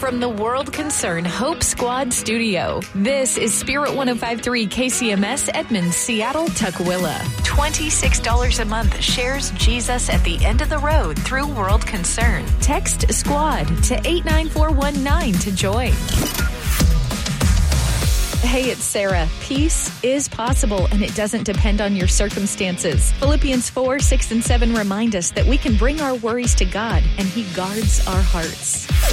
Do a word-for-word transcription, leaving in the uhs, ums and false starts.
from the World Concern Hope Squad studio, this is Spirit one oh five point three K C M S Edmonds, Seattle, Tukwila. twenty-six dollars a month shares Jesus at the end of the road through World Concern. Text SQUAD to eight nine four one nine to join. Hey, it's Sarah. Peace is possible, and it doesn't depend on your circumstances. Philippians four, six, and seven remind us that we can bring our worries to God, and He guards our hearts.